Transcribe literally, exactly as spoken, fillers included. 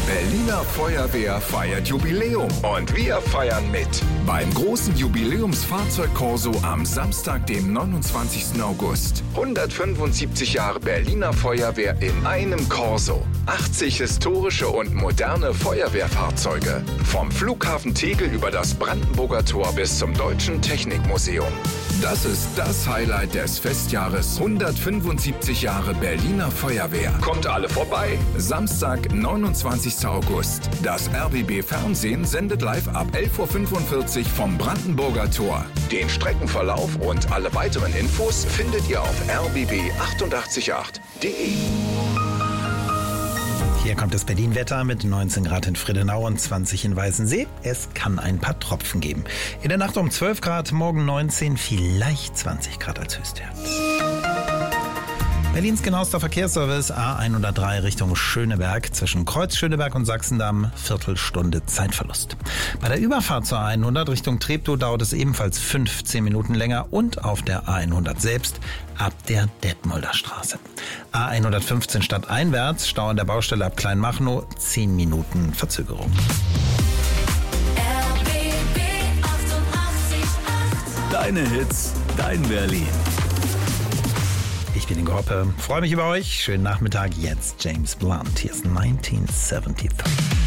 Berliner Feuerwehr feiert Jubiläum und wir feiern mit. Beim großen Jubiläumsfahrzeugkorso am Samstag, dem neunundzwanzigsten August. hundertfünfundsiebzig Jahre Berliner Feuerwehr in einem Korso. achtzig historische und moderne Feuerwehrfahrzeuge. Vom Flughafen Tegel über das Brandenburger Tor bis zum Deutschen Technikmuseum. Das ist das Highlight des Festjahres hundertfünfundsiebzig Jahre Berliner Feuerwehr. Kommt alle vorbei. Samstag, neunundzwanzigsten August. Das R B B Fernsehen sendet live ab elf Uhr fünfundvierzig vom Brandenburger Tor. Den Streckenverlauf und alle weiteren Infos findet ihr auf r b b achtundachtzig Komma acht punkt de. Hier kommt das Berlin-Wetter mit neunzehn Grad in Friedenau und zwanzig in Weißensee. Es kann ein paar Tropfen geben. In der Nacht um zwölf Grad, morgen neunzehn, vielleicht zwanzig Grad als Höchstwert. Berlins genauester Verkehrsservice A hundertdrei Richtung Schöneberg. Zwischen Kreuz Schöneberg und Sachsendamm Viertelstunde Zeitverlust. Bei der Überfahrt zur A hundert Richtung Treptow dauert es ebenfalls fünfzehn Minuten länger und auf der A hundert selbst ab der Detmolder Straße. A hundertfünfzehn stadteinwärts, Stau an der Baustelle ab Kleinmachnow, zehn Minuten Verzögerung. R B B achtundachtzig Komma acht. Deine Hits, dein Berlin. Ich bin Ingo Hoppe, freue mich über euch. Schönen Nachmittag, jetzt James Blunt. Hier ist neunzehnhundertdreiundsiebzig.